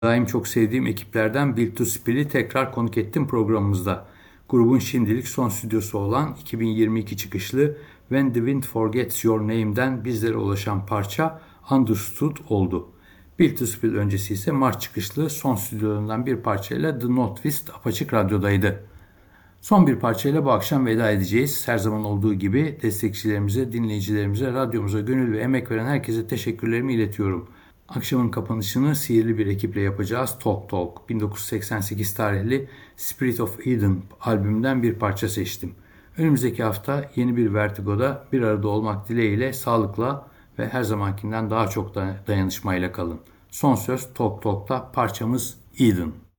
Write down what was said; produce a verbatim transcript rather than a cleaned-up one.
Daim çok sevdiğim ekiplerden Built to Spill'i tekrar konuk ettim programımızda. Grubun şimdilik son stüdyosu olan iki bin yirmi iki çıkışlı When the Wind Forgets Your Name'den bizlere ulaşan parça Understood oldu. Built to Spill öncesi ise Mart çıkışlı son stüdyolarından bir parçayla The Northwest Apaçık Radyo'daydı. Son bir parçayla bu akşam veda edeceğiz. Her zaman olduğu gibi destekçilerimize, dinleyicilerimize, radyomuza gönül ve emek veren herkese teşekkürlerimi iletiyorum. Akşamın kapanışını sihirli bir ekiple yapacağız. Talk Talk, bin dokuz yüz seksen sekiz tarihli Spirit of Eden albümünden bir parça seçtim. Önümüzdeki hafta yeni bir Vertigo'da bir arada olmak dileğiyle sağlıkla ve her zamankinden daha çok dayanışmayla kalın. Son söz Talk Talk'ta parçamız Eden.